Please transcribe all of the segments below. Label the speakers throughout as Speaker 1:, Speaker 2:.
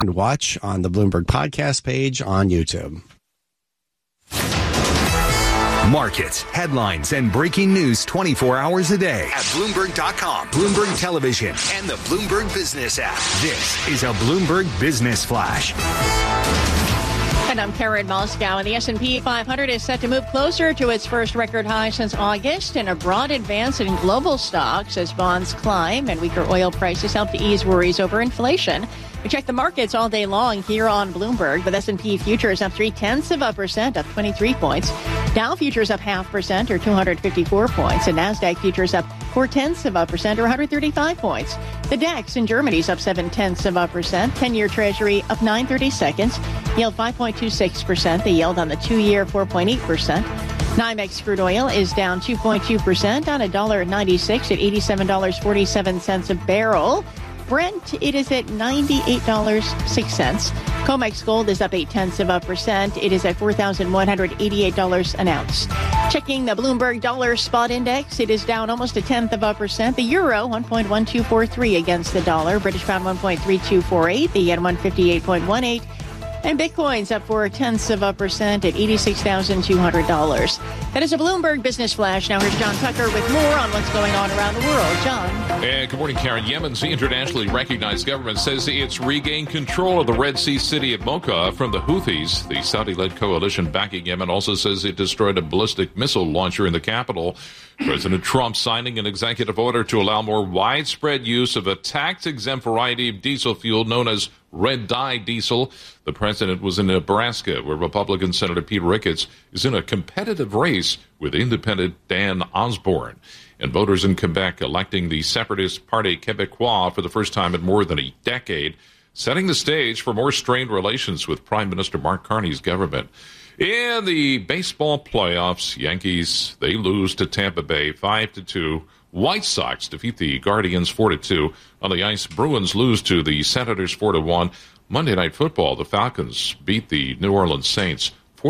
Speaker 1: and watch on the Bloomberg podcast page on YouTube.
Speaker 2: Markets, headlines, and breaking news 24 hours a day at Bloomberg.com, Bloomberg Television, and the Bloomberg Business app. This is a Bloomberg Business Flash.
Speaker 3: And I'm Karen Moscow, and the S&P 500 is set to move closer to its first record high since August in a broad advance in global stocks as bonds climb and weaker oil prices help to ease worries over inflation. We check the markets all day long here on Bloomberg, with S&P futures up 0.3%, up 23 points. Dow futures up 0.5% or 254 points, and Nasdaq futures up 0.4%, or 135 points. The DAX in Germany is up 0.7%, 10-year Treasury up 9/32, yield 5.26%. The yield on the 2-year 4.8%. NYMEX crude oil is down 2.2% on $1.96 at $87.47 a barrel. Brent, it is at $98.06. COMEX gold is up 0.8%. It is at $4,188 an ounce. Checking the Bloomberg dollar spot index, it is down almost 0.1%. The euro, 1.1243 against the dollar. British pound, 1.3248. The yen, 158.18. And Bitcoin's up 0.4% at $86,200. That is a Bloomberg Business Flash. Now here's John Tucker with more on what's going on around the world. John.
Speaker 4: And good morning, Karen. Yemen's internationally recognized government says it's regained control of the Red Sea city of Mocha from the Houthis. The Saudi-led coalition backing Yemen also says it destroyed a ballistic missile launcher in the capital. President Trump signing an executive order to allow more widespread use of a tax-exempt variety of diesel fuel known as red dye diesel. The president was in Nebraska, where Republican Senator Pete Ricketts is in a competitive race with independent Dan Osborne. And voters in Quebec electing the separatist Parti Québécois for the first time in more than a decade, setting the stage for more strained relations with Prime Minister Mark Carney's government. In the baseball playoffs, Yankees, they lose to Tampa Bay 5-2. White Sox defeat the Guardians 4-2. On the ice, Bruins lose to the Senators 4-1. Monday Night Football, the Falcons beat the New Orleans Saints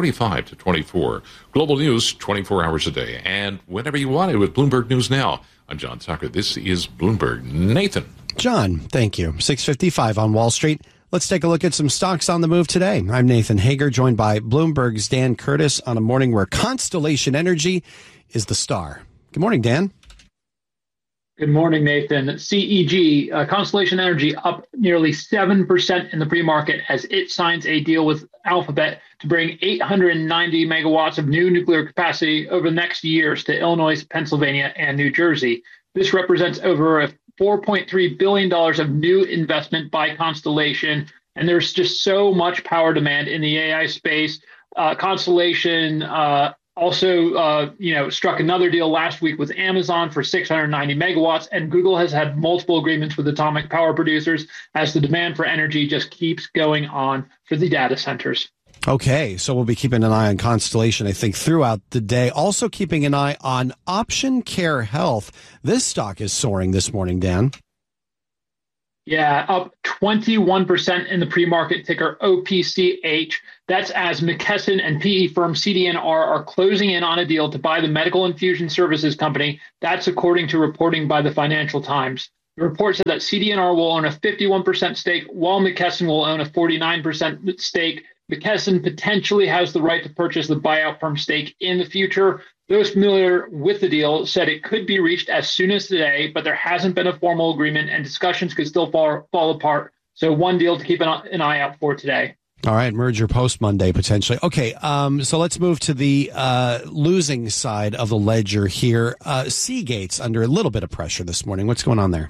Speaker 4: 45-24. Global news 24 hours a day. And whenever you want it with Bloomberg News Now. I'm John Tucker. This is Bloomberg. Nathan.
Speaker 1: John, thank you. 6:55 on Wall Street. Let's take a look at some stocks on the move today. I'm Nathan Hager, joined by Bloomberg's Dan Curtis on a morning where Constellation Energy is the star. Good morning, Dan.
Speaker 5: Good morning, Nathan. CEG, Constellation Energy, up nearly 7% in the pre-market as it signs a deal with Alphabet to bring 890 megawatts of new nuclear capacity over the next years to Illinois, Pennsylvania, and New Jersey. This represents over $4.3 billion of new investment by Constellation, and there's just so much power demand in the AI space. Constellation also struck another deal last week with Amazon for 690 megawatts, and Google has had multiple agreements with atomic power producers as the demand for energy just keeps going on for the data centers.
Speaker 1: Okay, so we'll be keeping an eye on Constellation, I think, throughout the day. Also keeping an eye on Option Care Health. This stock is soaring this morning, Dan.
Speaker 5: Yeah, up 21% in the pre-market, ticker OPCH. That's as McKesson and PE firm CD&R are closing in on a deal to buy the medical infusion services company. That's according to reporting by the Financial Times. The report said that CD&R will own a 51% stake, while McKesson will own a 49% stake. McKesson potentially has the right to purchase the buyout firm stake in the future. Those familiar with the deal said it could be reached as soon as today, but there hasn't been a formal agreement and discussions could still fall apart. So one deal to keep an eye out for today.
Speaker 1: All right, merger post Monday potentially. Okay, so let's move to the losing side of the ledger here. Seagate's under a little bit of pressure this morning. What's going on there?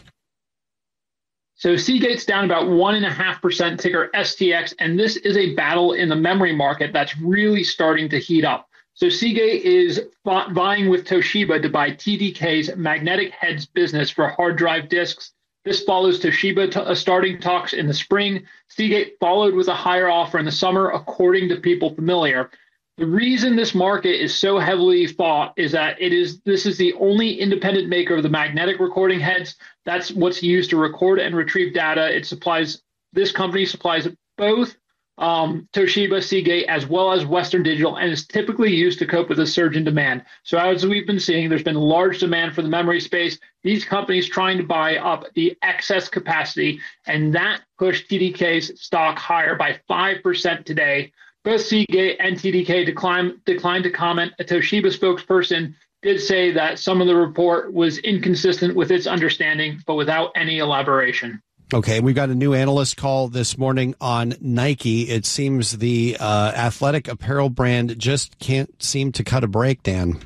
Speaker 5: So Seagate's down about 1.5%, ticker STX, and this is a battle in the memory market that's really starting to heat up. So Seagate is vying with Toshiba to buy TDK's magnetic heads business for hard drive disks. This follows Toshiba starting talks in the spring. Seagate followed with a higher offer in the summer, according to people familiar. The reason this market is so heavily fought is that this is the only independent maker of the magnetic recording heads. That's what's used to record and retrieve data. This company supplies both Toshiba, Seagate, as well as Western Digital, and is typically used to cope with a surge in demand. So as we've been seeing, there's been large demand for the memory space. These companies trying to buy up the excess capacity, and that pushed TDK's stock higher by 5% today. Both Seagate and TDK declined to comment. A Toshiba spokesperson did say that some of the report was inconsistent with its understanding, but without any elaboration.
Speaker 1: Okay, we've got a new analyst call this morning on Nike. It seems the athletic apparel brand just can't seem to cut a break, Dan.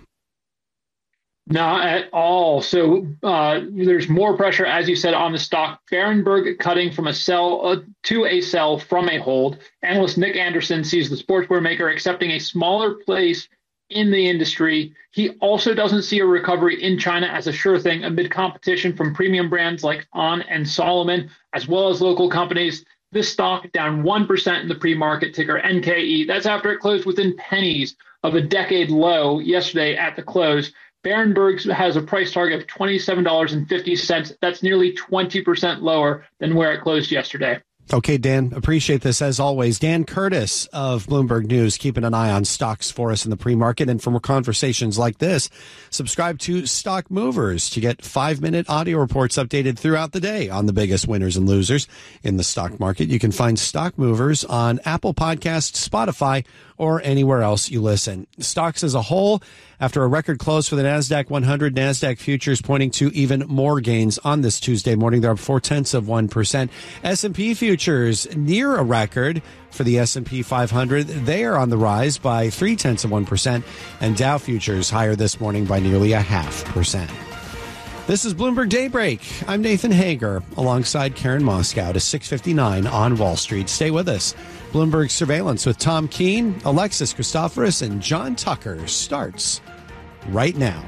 Speaker 5: Not at all. So there's more pressure, as you said, on the stock. Berenberg cutting from a sell to a sell from a hold. Analyst Nick Anderson sees the sportswear maker accepting a smaller place in the industry. He also doesn't see a recovery in China as a sure thing amid competition from premium brands like On and Solomon, as well as local companies. This stock down 1% in the pre-market, ticker NKE. That's after it closed within pennies of a decade low yesterday at the close. Berenberg has a price target of $27.50. That's nearly 20% lower than where it closed yesterday.
Speaker 1: Okay, Dan, appreciate this as always. Dan Curtis of Bloomberg News, keeping an eye on stocks for us in the pre-market. And for more conversations like this, subscribe to Stock Movers to get 5-minute audio reports updated throughout the day on the biggest winners and losers in the stock market. You can find Stock Movers on Apple Podcasts, Spotify, or anywhere else you listen. Stocks as a whole, after a record close for the NASDAQ 100, NASDAQ futures pointing to even more gains on this Tuesday morning. They're up 0.4%. S&P futures near a record for the S&P 500. They are on the rise by 0.3%. And Dow futures higher this morning by nearly 0.5%. This is Bloomberg Daybreak. I'm Nathan Hager alongside Karen Moscow to 6:59 on Wall Street. Stay with us. Bloomberg Surveillance with Tom Keene, Alexis Christoforous, and John Tucker starts right now.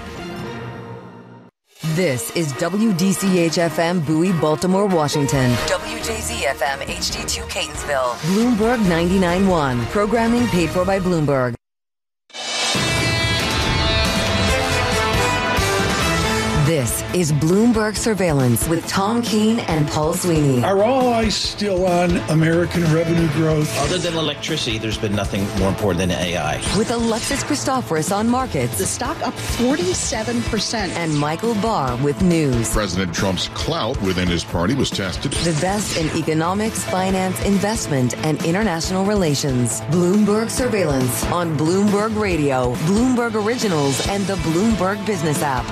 Speaker 6: This is WDCH-FM Bowie, Baltimore, Washington. WJZ-FM HD2 Catonsville. Bloomberg 99.1. Programming paid for by Bloomberg. This is Bloomberg Surveillance with Tom Keene and Paul Sweeney.
Speaker 7: Are all eyes still on American revenue growth?
Speaker 8: Other than electricity, there's been nothing more important than AI.
Speaker 6: With Alexis Christoforous on markets.
Speaker 9: The stock up 47%.
Speaker 6: And Michael Barr with news.
Speaker 10: President Trump's clout within his party was tested.
Speaker 6: The best in economics, finance, investment, and international relations. Bloomberg Surveillance on Bloomberg Radio, Bloomberg Originals, and the Bloomberg Business app.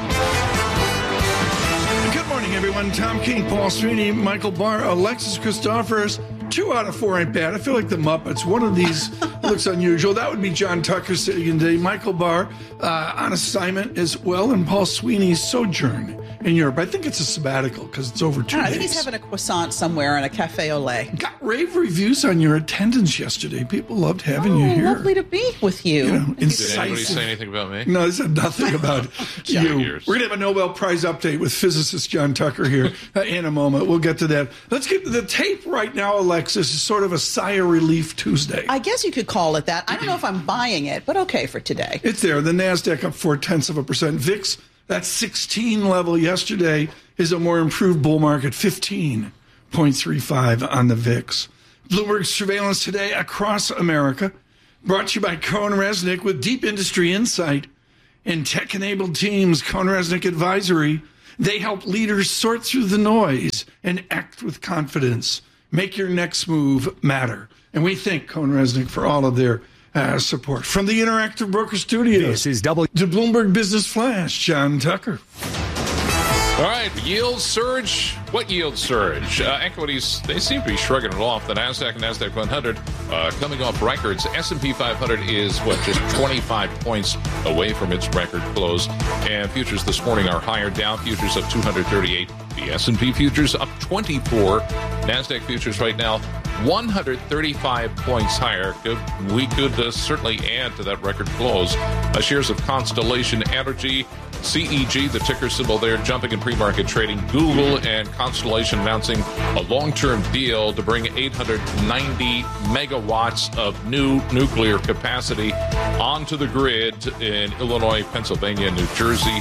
Speaker 7: Good morning, everyone. Tom Keene, Paul Sweeney, Michael Barr, Alexis Christoforous. 2 out of 4 ain't bad. I feel like the Muppets. One of these looks unusual. That would be John Tucker sitting in today. Michael Barr on assignment as well, and Paul Sweeney's sojourn in Europe. I think it's a sabbatical because it's over 2 days.
Speaker 9: I think he's having a croissant somewhere in a cafe au lait.
Speaker 7: Got rave reviews on your attendance yesterday. People loved having you here.
Speaker 9: Lovely to be with you.
Speaker 4: Did anybody say anything about me?
Speaker 7: No, they said nothing about you.
Speaker 4: Years.
Speaker 7: We're going to have a Nobel Prize update with physicist John Tucker here in a moment. We'll get to that. Let's get to the tape right now, Alexis. Is sort of a sigh of relief Tuesday.
Speaker 9: I guess you could call it that. I don't know if I'm buying it, but okay for today.
Speaker 7: It's there. The NASDAQ up 0.4%. VIX, that 16 level yesterday, is a more improved bull market, 15.35 on the VIX. Bloomberg Surveillance today across America, brought to you by CohnReznick with deep industry insight and tech-enabled teams. CohnReznick Advisory, they help leaders sort through the noise and act with confidence. Make your next move matter. And we thank CohnReznick for all of their support. From the Interactive Broker Studios,
Speaker 1: This is
Speaker 7: to Bloomberg Business Flash, John Tucker.
Speaker 4: All right, yield surge. What yield surge? Equities, they seem to be shrugging it off. The NASDAQ and NASDAQ 100 coming off records. S&P 500 is, just 25 points away from its record close. And futures this morning are higher. Dow futures up 238. The S&P futures up 24. NASDAQ futures right now 135 points higher. We could certainly add to that record close. Shares of Constellation Energy, CEG, the ticker symbol there, jumping in pre-market trading. Google and Constellation announcing a long-term deal to bring 890 megawatts of new nuclear capacity onto the grid in Illinois, Pennsylvania, New Jersey.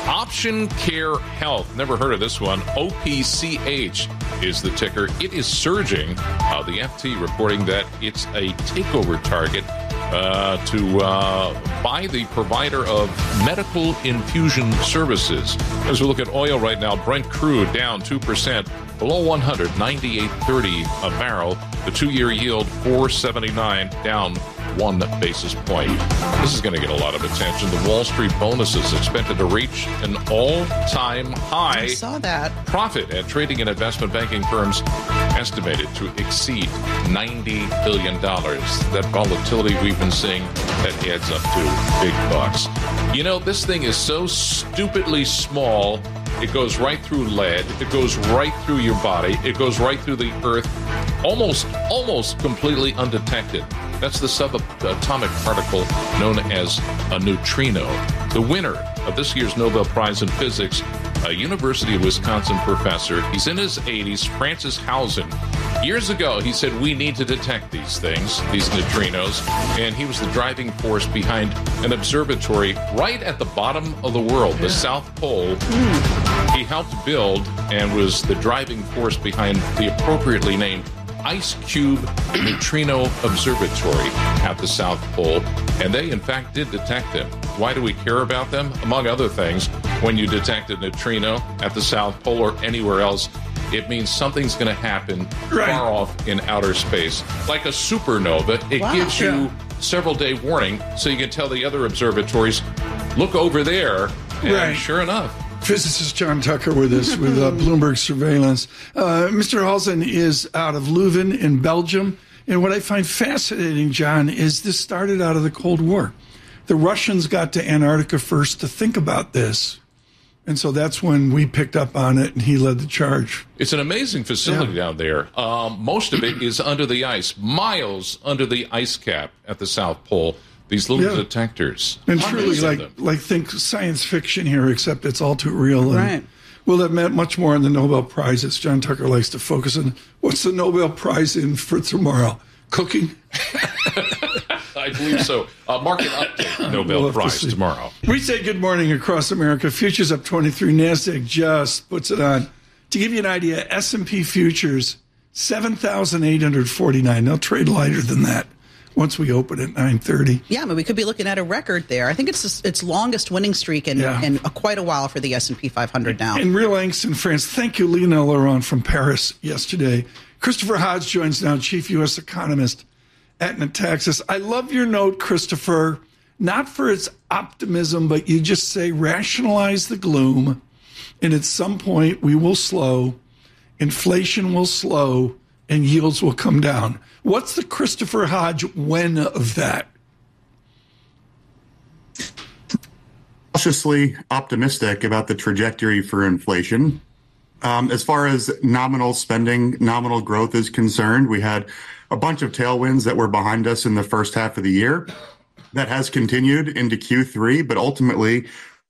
Speaker 4: Option Care Health. Never heard of this one. OPCH is the ticker. It is surging. The FT reporting that it's a takeover target to buy the provider of medical infusion services. As we look at oil right now, Brent crude down 2%, below 100, 98.30 a barrel. The 2-year yield, 4.79, down 1 basis point. This is going to get a lot of attention. The Wall Street bonus is expected to reach an all-time high.
Speaker 9: I saw that. Profit
Speaker 4: at trading and investment banking firms estimated to exceed $90 billion. That volatility we've been seeing, that adds up to big bucks. You know, this thing is so stupidly small. It goes right through lead. It goes right through your body. It goes right through the earth, almost completely undetected. That's the subatomic particle known as a neutrino. The winner of this year's Nobel Prize in Physics, a University of Wisconsin professor, he's in his 80s, Francis Hausen. Years ago, he said, we need to detect these things, these neutrinos, and he was the driving force behind an observatory right at the bottom of the world, the South Pole. He helped build and was the driving force behind the appropriately named Ice Cube Neutrino Observatory at the South Pole, and they, in fact, did detect them. Why do we care about them? Among other things, when you detect a neutrino at the South Pole or anywhere else, it means something's going to happen far off in outer space. Like a supernova, it gives you several-day warning, so you can tell the other observatories, look over there, and sure enough.
Speaker 7: Physicist John Tucker with us with Bloomberg Surveillance. Mr. Hausen is out of Leuven in Belgium. And what I find fascinating, John, is this started out of the Cold War. The Russians got to Antarctica first to think about this. And so that's when we picked up on it, and he led the charge.
Speaker 4: It's an amazing facility down there. Most of it is under the ice, miles under the ice cap at the South Pole. These little detectors.
Speaker 7: And truly, like think science fiction here, except it's all too real. And we'll have much more on the Nobel Prizes. John Tucker likes to focus on what's the Nobel Prize in for tomorrow? Cooking?
Speaker 4: I believe so. Market update, Nobel Prize tomorrow.
Speaker 7: We say good morning across America. Futures up 23. NASDAQ just puts it on. To give you an idea, S&P futures, 7,849. They'll trade lighter than that once we open at 9:30.
Speaker 9: Yeah, I mean, we could be looking at a record there. I think it's its longest winning streak in quite a while for the S&P 500 now.
Speaker 7: And real angst in France. Thank you, Lena Laurent from Paris yesterday. Christopher Hodge joins now, chief U.S. economist at Natixis. I love your note, Christopher, not for its optimism, but you just say rationalize the gloom, and at some point we will slow, inflation will slow, and yields will come down. What's the Christopher Hodge when of that?
Speaker 11: Cautiously optimistic about the trajectory for inflation. As far as nominal spending, nominal growth is concerned, we had a bunch of tailwinds that were behind us in the first half of the year. That has continued into Q3, but ultimately,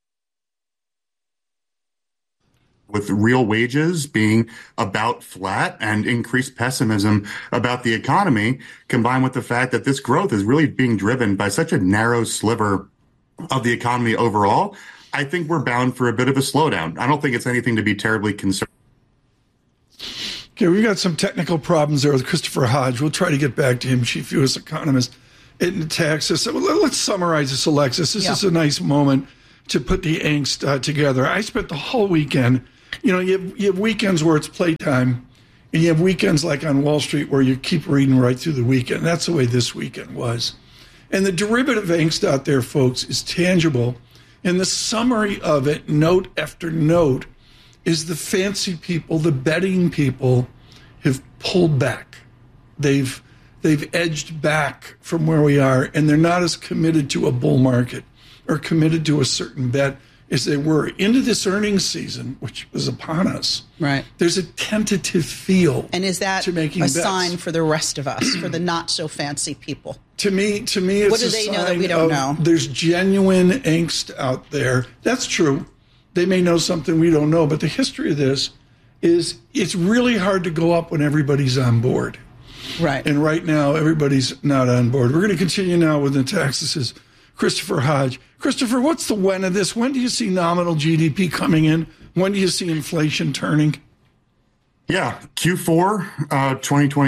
Speaker 11: with real wages being about flat and increased pessimism about the economy, combined with the fact that this growth is really being driven by such a narrow sliver of the economy overall, I think we're bound for a bit of a slowdown. I don't think it's anything to be terribly concerned.
Speaker 7: Okay, we've got some technical problems there with Christopher Hodge. We'll try to get back to him, chief U.S. economist at Natixis. So let's summarize this, Alexis. This is a nice moment to put the angst together. I spent the whole weekend. You know, you have weekends where it's playtime, and you have weekends like on Wall Street where you keep reading right through the weekend. That's the way this weekend was. And the derivative angst out there, folks, is tangible. And the summary of it, note after note, is the fancy people, the betting people, have pulled back. They've edged back from where we are, and they're not as committed to a bull market or committed to a certain bet as they were into this earnings season, which was upon us.
Speaker 9: Right.
Speaker 7: There's a tentative feel.
Speaker 9: And is that
Speaker 7: to making
Speaker 9: a
Speaker 7: bets.
Speaker 9: sign for the rest of us, for the not so fancy people?
Speaker 7: To me, it's
Speaker 9: what do they know that we don't know?
Speaker 7: There's genuine angst out there. That's true. They may know something we don't know, but the history of this is it's really hard to go up when everybody's on board.
Speaker 9: Right.
Speaker 7: And right now, everybody's not on board. We're going to continue now with Natixis' Christopher Hodge. Christopher, what's the when of this? When do you see nominal GDP coming in? When do you see inflation turning?
Speaker 11: Yeah, Q4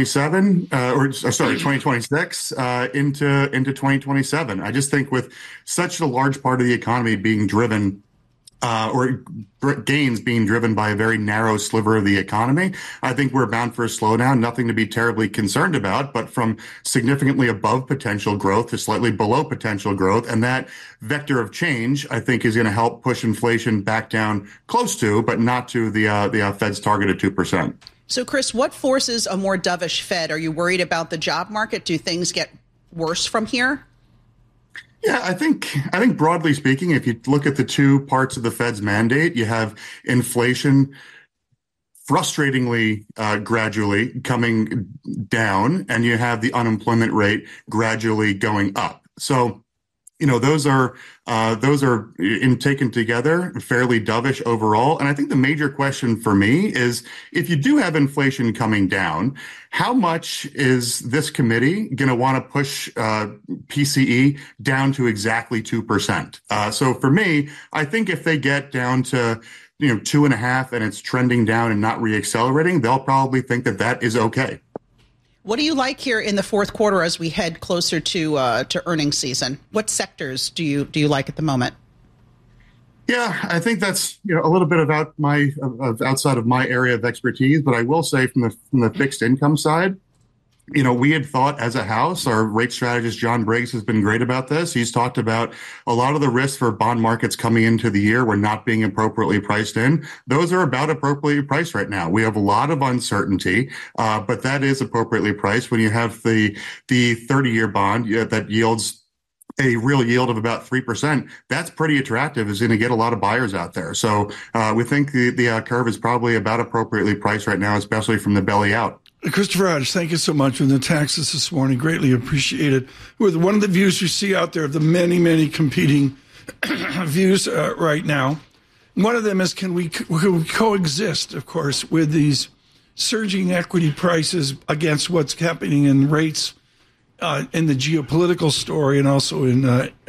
Speaker 11: 2026 into 2027. I just think with such a large part of the economy being driven or gains being driven by a very narrow sliver of the economy, I think we're bound for a slowdown. Nothing to be terribly concerned about, but from significantly above potential growth to slightly below potential growth. And that vector of change, I think, is going to help push inflation back down close to, but not to the Fed's target of 2%.
Speaker 9: So, Chris, what forces a more dovish Fed? Are you worried about the job market? Do things get worse from here?
Speaker 11: Yeah, I think broadly speaking, if you look at the two parts of the Fed's mandate, you have inflation frustratingly gradually coming down, and you have the unemployment rate gradually going up. So, those are taken together fairly dovish overall. And I think the major question for me is, if you do have inflation coming down, how much is this committee going to want to push PCE down to exactly 2%? So for me, I think if they get down to 2.5 and it's trending down and not reaccelerating, they'll probably think that is okay.
Speaker 9: What do you like here in the fourth quarter as we head closer to earnings season? What sectors do you like at the moment?
Speaker 11: Yeah, I think that's a little bit about outside of my area of expertise, but I will say from the fixed income side, we had thought as a house, our rate strategist John Briggs has been great about this. He's talked about a lot of the risks for bond markets coming into the year were not being appropriately priced in. Those are about appropriately priced right now. We have a lot of uncertainty, but that is appropriately priced when you have the 30-year bond that yields a real yield of about 3%. That's pretty attractive. Is going to get a lot of buyers out there. So we think the curve is probably about appropriately priced right now, especially from the belly out.
Speaker 7: Christopher Hodge, thank you so much for the taxes this morning. Greatly appreciated. With one of the views we see out there, the many, many competing views right now, one of them is can we coexist, of course, with these surging equity prices against what's happening in rates in the geopolitical story and also in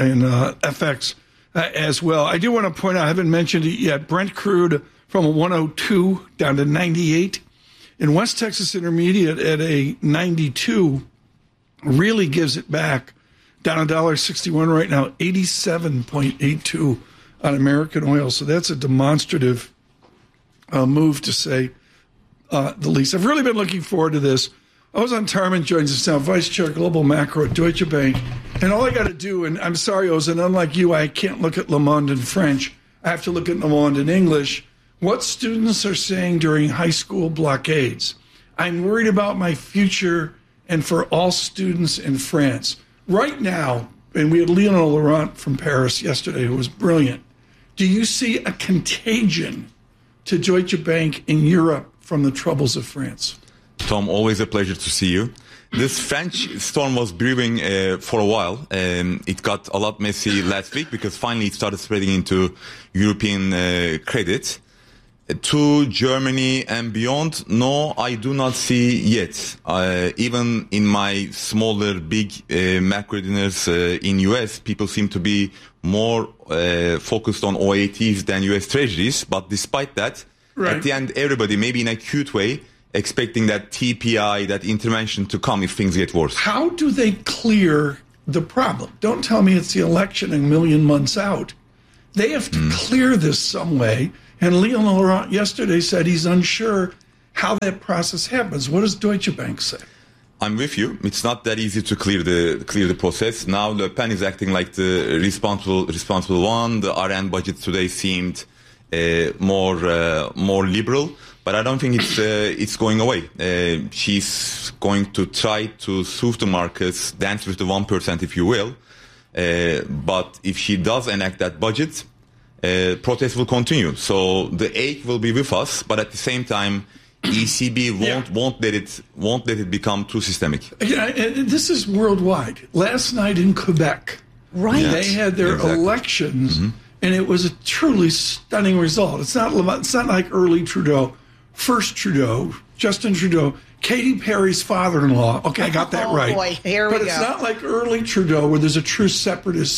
Speaker 7: FX as well. I do want to point out, I haven't mentioned it yet, Brent crude from 102 down to 98. In West Texas Intermediate at a 92 really gives it back down $1.61 right now, 87.82 on American oil. So that's a demonstrative move to say the least. I've really been looking forward to this. Ozan Tarman joins us now, Vice Chair Global Macro at Deutsche Bank. And all I got to do, and I'm sorry, Ozan, unlike you, I can't look at Le Monde in French. I have to look at Le Monde in English. What students are saying during high school blockades. I'm worried about my future and for all students in France. Right now, and we had Lionel Laurent from Paris yesterday, who was brilliant. Do you see a contagion to Deutsche Bank in Europe from the troubles of France?
Speaker 12: Tom, always a pleasure to see you. This French storm was brewing for a while. It got a lot messy last week because finally it started spreading into European credit. To Germany and beyond, no, I do not see yet. Even in my smaller, big macro dinners in US, people seem to be more focused on OATs than US Treasuries. But despite that, at the end, everybody, maybe in a cute way, expecting that TPI, that intervention to come if things get worse.
Speaker 7: How do they clear the problem? Don't tell me it's the election a million months out. They have to clear this some way. And Lionel Laurent yesterday said he's unsure how that process happens. What does Deutsche Bank say?
Speaker 12: I'm with you. It's not that easy to clear the process. Now Le Pen is acting like the responsible one. The RN budget today seemed more liberal, but I don't think it's going away. She's going to try to soothe the markets, dance with the 1%, if you will. But if she does enact that budget, protests will continue. So the ache will be with us, but at the same time, ECB won't let it become too systemic. Yeah,
Speaker 7: this is worldwide. Last night in Quebec, they had their elections, and it was a truly stunning result. It's not like early Trudeau, first Trudeau, Justin Trudeau, Katy Perry's father-in-law. Okay, I got that right.
Speaker 9: Boy, here we go.
Speaker 7: But it's not like early Trudeau where there's a true separatist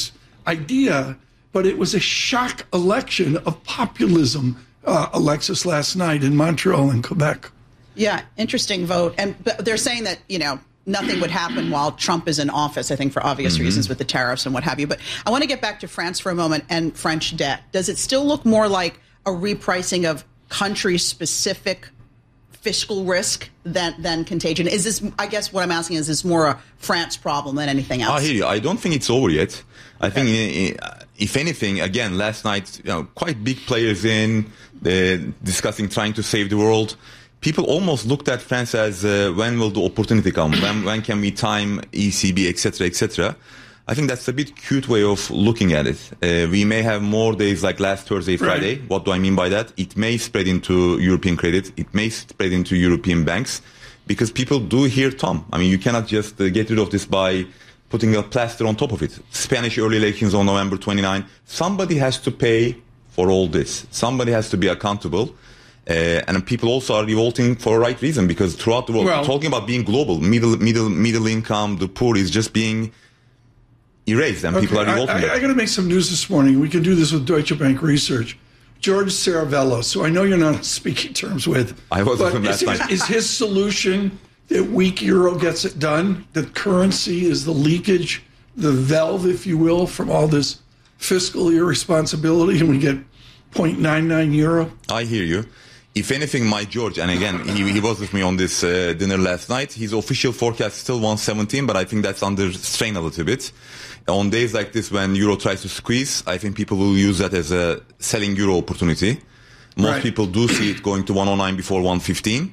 Speaker 7: idea, but it was a shock election of populism, Alexis, last night in Montreal and Quebec.
Speaker 9: Yeah, interesting vote. And they're saying that, nothing would happen while Trump is in office, I think, for obvious reasons with the tariffs and what have you. But I want to get back to France for a moment and French debt. Does it still look more like a repricing of country-specific fiscal risk than contagion? Is this, I guess what I'm asking is this more a France problem than anything else?
Speaker 12: I hear you. I don't think it's over yet. I think, if anything, again, last night, quite big players discussing trying to save the world. People almost looked at France as when will the opportunity come? When can we time ECB, etc., etc. I think that's a bit cute way of looking at it. We may have more days like last Thursday, Friday. Right. What do I mean by that? It may spread into European credit. It may spread into European banks because people do hear Tom. I mean, you cannot just get rid of this by putting a plaster on top of it. Spanish early elections on November 29. Somebody has to pay for all this. Somebody has to be accountable. And people also are revolting for a right reason because throughout the world, talking about being global, middle income, the poor is just being erased, and people are revolting.
Speaker 7: I got to make some news this morning. We can do this with Deutsche Bank Research. George Saravello, so I know you're not on speaking terms with.
Speaker 12: I was with him last night.
Speaker 7: Is his solution that weak euro gets it done? That currency is the leakage, the valve, if you will, from all this fiscal irresponsibility, and we get 0.99 euro?
Speaker 12: I hear you. If anything, my George, and again, he was with me on this dinner last night, his official forecast is still 117, but I think that's under strain a little bit. On days like this, when euro tries to squeeze, I think people will use that as a selling euro opportunity. Most people do see it going to 109 before 115.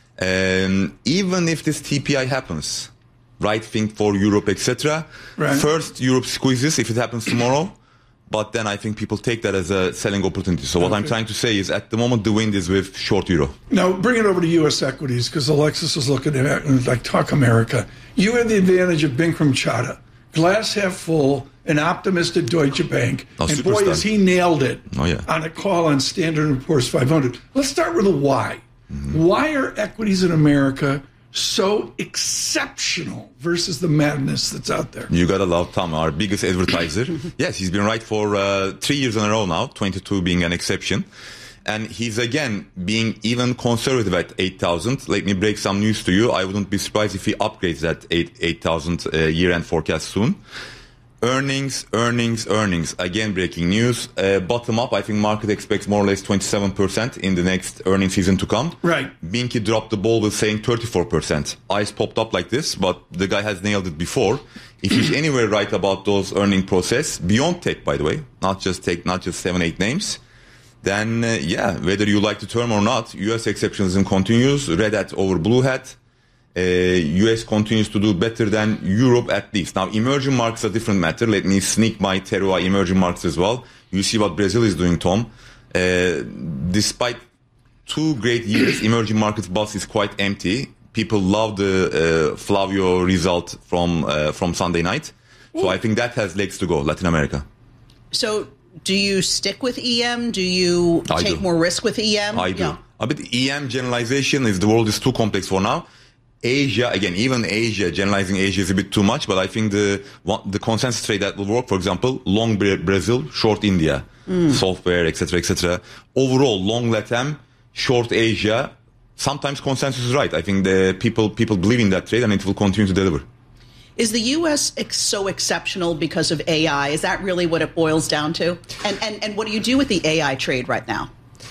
Speaker 12: Even if this TPI happens, right thing for Europe, etc. First, Europe squeezes if it happens tomorrow. But then I think people take that as a selling opportunity. So what I'm trying to say is at the moment, the wind is with short euro.
Speaker 7: Now, bring it over to U.S. equities because Alexis was looking at it and like, talk America. You have the advantage of Bikram Chadha, glass half full, an optimist at Deutsche Bank. And boy, has he nailed it on a call on Standard & Poor's 500. Let's start with a why. Why are equities in America so exceptional versus the madness that's out there?
Speaker 12: You gotta love Tom, our biggest advertiser. Yes, he's been right for 3 years in a row now, 22 being an exception. And he's again being even conservative at 8,000. Let me break some news to you. I wouldn't be surprised if he upgrades that 8,000 year-end forecast soon. Earnings. Again, breaking news. Bottom up, I think market expects more or less 27% in the next earnings season to come.
Speaker 7: Right.
Speaker 12: Binky dropped the ball with saying 34%. Eyes popped up like this, but the guy has nailed it before. If he's anywhere right about those earning process, beyond tech, by the way, not just 7-8 names, then whether you like the term or not, US exceptionalism continues, red hat over blue hat. US continues to do better than Europe at least. Now, emerging markets are a different matter. Let me sneak my terroir emerging markets as well. You see what Brazil is doing, Tom. Despite 2 great years, emerging markets bus is quite empty. People love the Flavio result from Sunday night. So I think that has legs to go, Latin America.
Speaker 9: So do you stick with EM? Do you take more risk with EM?
Speaker 12: I do. A bit EM generalization the world is too complex for now. Asia, again, even Asia, generalizing Asia is a bit too much, but I think the consensus trade that will work, for example, long Brazil, short India, software, etc., etc. Overall, long LATAM, short Asia. Sometimes consensus is right. I think the people believe in that trade and it will continue to deliver.
Speaker 9: Is the U.S. so exceptional because of AI? Is that really what it boils down to? And what do you do with the AI trade right now?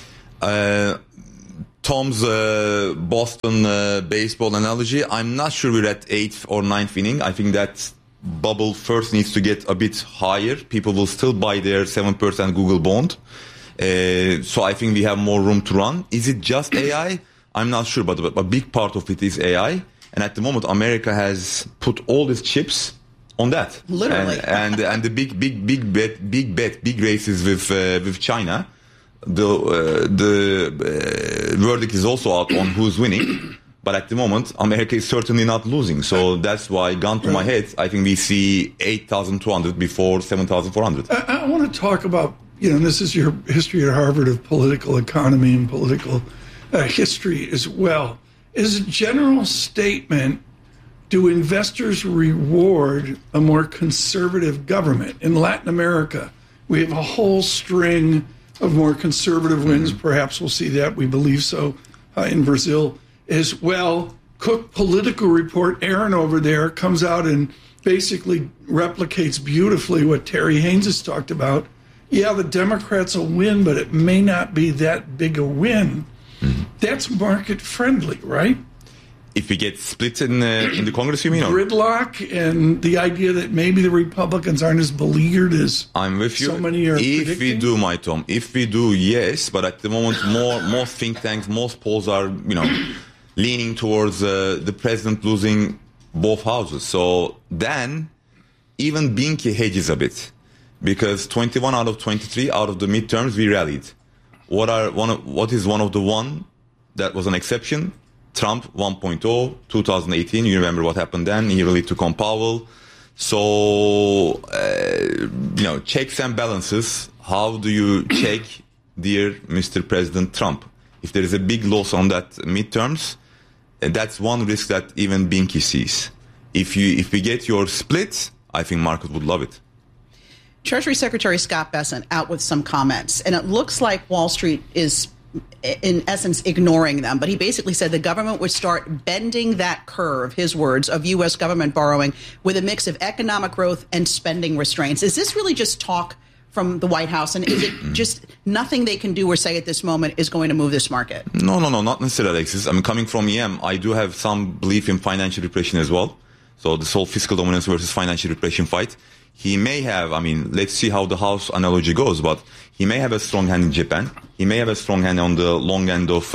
Speaker 12: Tom's Boston baseball analogy, I'm not sure we're at 8th or 9th inning. I think that bubble first needs to get a bit higher. People will still buy their 7% Google bond. So I think we have more room to run. Is it just AI? I'm not sure, but a big part of it is AI. And at the moment, America has put all its chips on that.
Speaker 9: Literally.
Speaker 12: And the big races with China. The verdict is also out on who's winning, but at the moment, America is certainly not losing. So that's why, gun to my head, I think we see 8,200 before 7,400.
Speaker 7: I want to talk about, this is your history at Harvard of political economy and political history as well. Is a general statement do investors reward a more conservative government? In Latin America, we have a whole string of more conservative wins. Perhaps we'll see that. We believe so in Brazil as well. Cook Political Report, Aaron over there, comes out and basically replicates beautifully what Terry Haynes has talked about. Yeah, the Democrats will win, but it may not be that big a win. That's market friendly, right?
Speaker 12: If we get split in the Congress, you mean?
Speaker 7: Gridlock and the idea that maybe the Republicans aren't as beleaguered as
Speaker 12: I'm with you.
Speaker 7: So many are
Speaker 12: if
Speaker 7: predicting.
Speaker 12: we do, my Tom, if we do, yes. But at the moment, most think tanks, most polls are, leaning towards the president losing both houses. So then, even Binky hedges a bit, because 21 out of 23 out of the midterms we rallied. What is one of the one that was an exception? Trump 1.0, 2018, you remember what happened then. He really took on Powell. So, checks and balances. How do you check, dear Mr. President Trump? If there is a big loss on that midterms, that's one risk that even Binky sees. If we get your split, I think market would love it.
Speaker 9: Treasury Secretary Scott Bessent out with some comments, and it looks like Wall Street is in essence ignoring them, but he basically said the government would start bending that curve, his words, of U.S. government borrowing with a mix of economic growth and spending restraints. Is this really just talk from the White House, and is it just nothing they can do or say at this moment is going to move this market?
Speaker 12: No, not necessarily, Alexis. I mean, coming from EM, I do have some belief in financial repression as well. So this whole fiscal dominance versus financial repression fight. He may have, let's see how the House analogy goes, but he may have a strong hand in Japan. He may have a strong hand on the long end of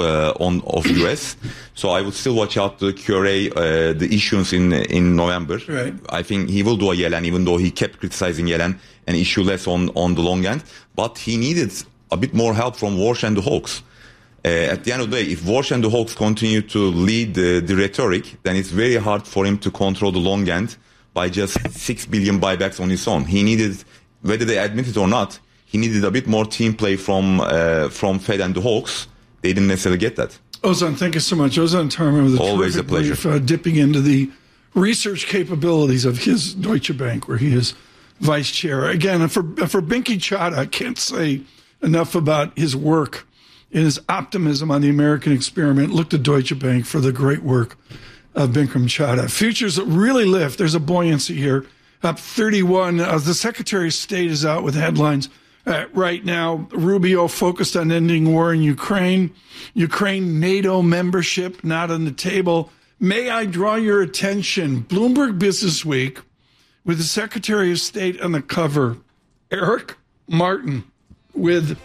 Speaker 12: US. So I would still watch out the QRA, the issuance in November.
Speaker 7: Right.
Speaker 12: I think he will do a Yellen, even though he kept criticizing Yellen and issue less on the long end. But he needed a bit more help from Walsh and the Hawks. At the end of the day, if Walsh and the Hawks continue to lead the rhetoric, then it's very hard for him to control the long end by just 6 billion buybacks on his own. He needed, whether they admit it or not, he needed a bit more team play from Fed and the Hawks. They didn't necessarily get that.
Speaker 7: Ozan, thank you so much. Ozan Tarmer with
Speaker 12: always a pleasure.
Speaker 7: Brief, dipping into the research capabilities of his Deutsche Bank, where he is vice chair. Again, for Binky Chadha, I can't say enough about his work and his optimism on the American experiment. Look to Deutsche Bank for the great work of Bikram Chadha. Futures really lift. There's a buoyancy here, up 31. The Secretary of State is out with headlines right now. Rubio focused on ending war in Ukraine. Ukraine NATO membership not on the table. May I draw your attention? Bloomberg Business Week with the Secretary of State on the cover, Eric Martin, with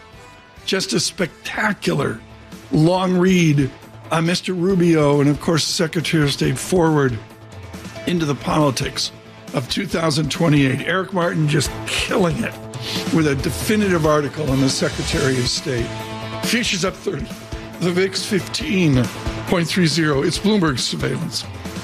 Speaker 7: just a spectacular long read on Mr. Rubio and, of course, the Secretary of State forward into the politics of 2028. Eric Martin just killing it with a definitive article on the Secretary of State. Futures up 30. The VIX 15.30. It's Bloomberg Surveillance.